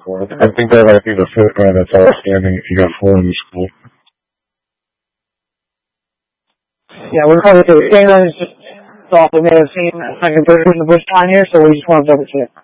4th. I think that might be the 5th guy that's outstanding if you got 4 in the school. Yeah, we're probably doing it. Just thought we may have seen a second person in the bush down here, so we just want to double check.